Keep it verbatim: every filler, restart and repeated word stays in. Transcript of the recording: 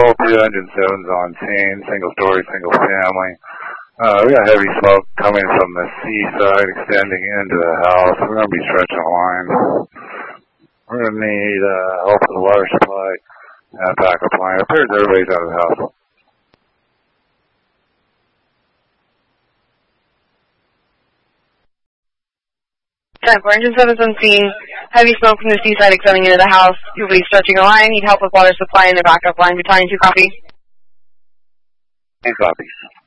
Patrol, two engine sevens on scene, single story, single family. Uh, we got heavy smoke coming from the seaside, extending into the house. We're going to be stretching a line. We're going to need uh, help with the water supply and a backup line. It appears everybody's out of the house. ten four, engine sevens on scene, heavy smoke from the seaside extending into the house. You'll be stretching a line, need help with water supply and a backup line. Battalion two, copy. And copy.